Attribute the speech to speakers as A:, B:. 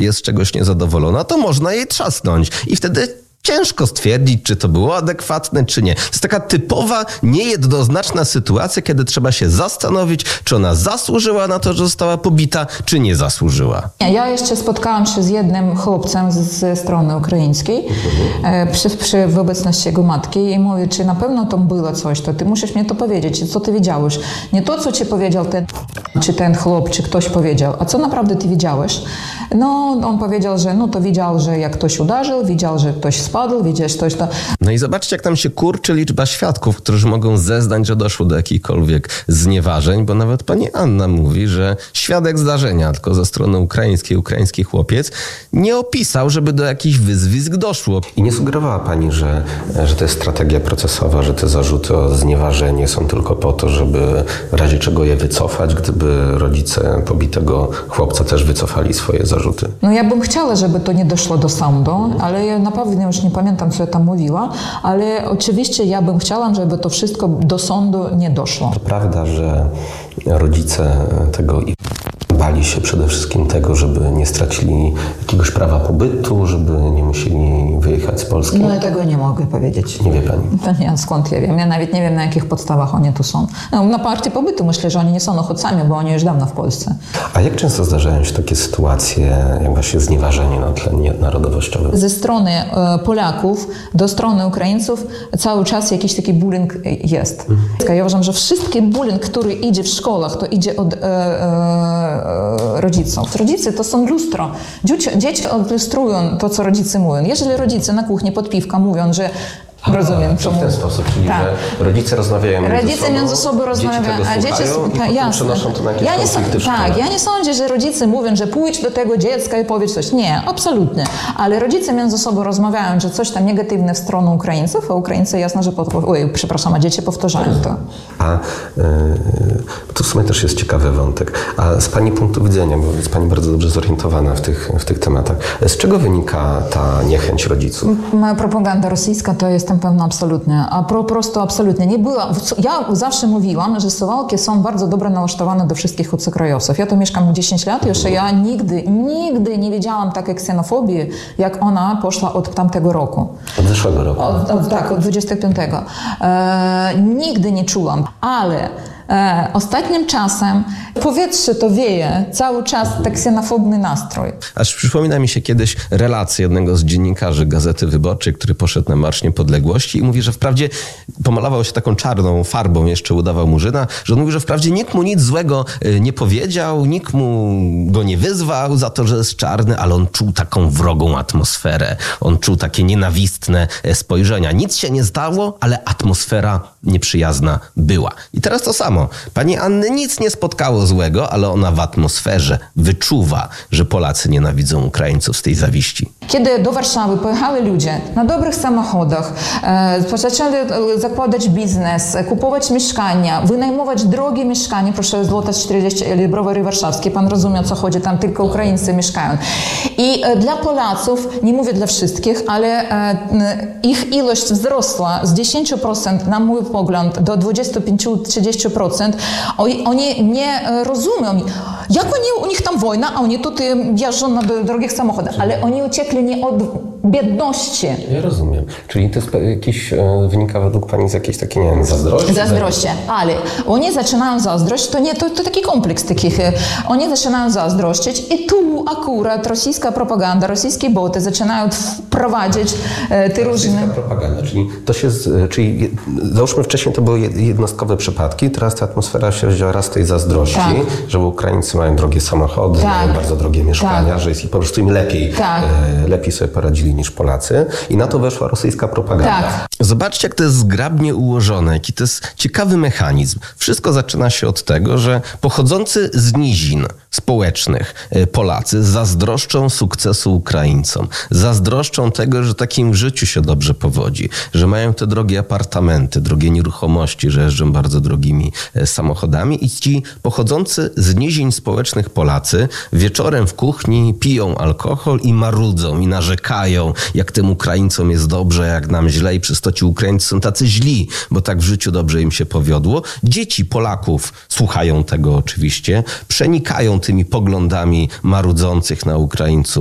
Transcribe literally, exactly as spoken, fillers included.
A: jest z czegoś niezadowolona, to można jej trzasnąć. I wtedy ciężko stwierdzić, czy to było adekwatne, czy nie. To jest taka typowa, niejednoznaczna sytuacja, kiedy trzeba się zastanowić, czy ona zasłużyła na to, że została pobita, czy nie zasłużyła.
B: Ja jeszcze spotkałam się z jednym chłopcem ze strony ukraińskiej mhm. przy, przy w obecności jego matki i mówi, czy na pewno tam było coś, to ty musisz mnie to powiedzieć, co ty wiedziałeś. Nie to, co ci powiedział ten, czy ten chłop, czy ktoś powiedział, a co naprawdę ty wiedziałeś. No, on powiedział, że no to widział, że jak ktoś uderzył, widział, że ktoś spadł, widziałeś coś to...
A: No i zobaczcie, jak tam się kurczy liczba świadków, którzy mogą zeznać, że doszło do jakichkolwiek znieważeń, bo nawet pani Anna mówi, że świadek zdarzenia, tylko ze strony ukraińskiej, ukraiński chłopiec, nie opisał, żeby do jakichś wyzwisk doszło.
C: I nie sugerowała pani, że, że to jest strategia procesowa, że te zarzuty o znieważenie są tylko po to, żeby w razie czego je wycofać, gdyby rodzice pobitego chłopca też wycofali swoje zarzuty?
B: No ja bym chciała, żeby to nie doszło do sądu, ale ja naprawdę już nie pamiętam, co ja tam mówiła, ale oczywiście ja bym chciała, żeby to wszystko do sądu nie doszło.
C: To prawda, że rodzice tego i bali się przede wszystkim tego, żeby nie stracili jakiegoś prawa pobytu, żeby nie musieli wyjechać z Polski?
B: No ja tego nie mogę powiedzieć.
C: Nie wie pani?
B: To nie, skąd ja wiem? Ja nawet nie wiem, na jakich podstawach oni tu są. No, na partii pobytu myślę, że oni nie są uchodźcami, bo oni już dawno w Polsce.
C: A jak często zdarzają się takie sytuacje, jak właśnie znieważenie na tle narodowościowym?
B: Ze strony e, Polaków do strony Ukraińców cały czas jakiś taki bullying jest. Mhm. Ja uważam, że wszystki bullying, który idzie w szkołach, to idzie od e, e, rodziców. Rodzice to są lustro. Dzieci, dzieci odlustrują to, co rodzice mówią. Jeżeli rodzice na kuchni pod piwka mówią, że
C: A,
B: rozumiem,
C: w ten sposób, czyli tak. że rodzice rozmawiają między
B: rodzice
C: sobą,
B: między sobą rozmawiają,
C: a dzieci
B: i jasne.
C: przenoszą to na jakieś
B: ja nie
C: konflikty w szkole.
B: Tak, ja nie sądzę, że rodzice mówią, że pójdź do tego dziecka i powiedz coś. Nie, absolutnie. Ale rodzice między sobą rozmawiają, że coś tam negatywne w stronę Ukraińców, a Ukraińcy jasno, że pod... Oj, przepraszam, a dzieci powtarzają to.
C: A yy, to w sumie też jest ciekawy wątek. A z pani punktu widzenia, bo jest pani bardzo dobrze zorientowana w tych, w tych tematach, z czego wynika ta niechęć rodziców?
B: Moja propaganda rosyjska to jestem pewna absolutnie. A po prostu absolutnie nie była. Ja zawsze mówiłam, że Suwałki są bardzo dobrze nałasztowane do wszystkich obcokrajowców. Ja tu mieszkam dziesięć lat, jeszcze ja nigdy, nigdy nie widziałam takiej ksenofobii, jak ona poszła od tamtego roku.
C: Od zeszłego roku.
B: Od, od, tak, od dwudziestego piątego. E, nigdy nie czułam, ale E, ostatnim czasem powietrze to wieje, cały czas tak ksenofobny nastrój.
A: Aż przypomina mi się kiedyś relację jednego z dziennikarzy Gazety Wyborczej, który poszedł na Marsz Niepodległości i mówi, że wprawdzie pomalował się taką czarną farbą, jeszcze udawał murzyna, że on mówi, że wprawdzie nikt mu nic złego nie powiedział, nikt mu go nie wyzwał za to, że jest czarny, ale on czuł taką wrogą atmosferę. On czuł takie nienawistne spojrzenia. Nic się nie stało, ale atmosfera nieprzyjazna była. I teraz to samo. Pani Anny nic nie spotkało złego, ale ona w atmosferze wyczuwa, że Polacy nienawidzą Ukraińców z tej zawiści.
B: Kiedy do Warszawy pojechały ludzie na dobrych samochodach, e, zaczęli zakładać biznes, kupować mieszkania, wynajmować drogie mieszkania, proszę Złota czterdzieści ili Browary Warszawskie, pan rozumie, o co chodzi, tam tylko Ukraińcy mieszkają. I e, dla Polaków, nie mówię dla wszystkich, ale e, ich ilość wzrosła z dziesięć procent na mój pogląd do dwadzieścia pięć do trzydziestu procent. Oni nie rozumieją, jak oni, u nich tam wojna, a oni tutaj jeżdżą na drogich samochodach, ale oni uciekli nie od biedności.
C: Ja rozumiem. Czyli to jest jakiś, wynika według pani z jakiejś takiej, nie wiem, zazdrości?
B: Zazdrości, ale oni zaczynają zazdrość, to nie, to, to taki kompleks takich, oni zaczynają zazdrościć i tu akurat rosyjska propaganda, rosyjskie boty zaczynają wprowadzić te różne...
C: Rosyjska propaganda, czyli to się, czyli załóżmy wcześniej to były jednostkowe przypadki, teraz ta atmosfera się wzięła raz tej zazdrości, tak. że Ukraińcy mają drogie samochody, tak. mają bardzo drogie mieszkania, tak. że jest i po prostu im lepiej, tak. e, lepiej sobie poradzili niż Polacy. I na to weszła rosyjska propaganda.
B: Tak.
A: Zobaczcie, jak to jest zgrabnie ułożone, jaki to jest ciekawy mechanizm. Wszystko zaczyna się od tego, że pochodzący z nizin społecznych Polacy zazdroszczą sukcesu Ukraińcom. Zazdroszczą tego, że takim w życiu się dobrze powodzi, że mają te drogie apartamenty, drogie nieruchomości, że jeżdżą bardzo drogimi samochodami i ci pochodzący z nizin społecznych Polacy wieczorem w kuchni piją alkohol i marudzą i narzekają, jak tym Ukraińcom jest dobrze, jak nam źle i przez to ci Ukraińcy są tacy źli, bo tak w życiu dobrze im się powiodło. Dzieci Polaków słuchają tego oczywiście, przenikają tymi poglądami marudzących na Ukraińców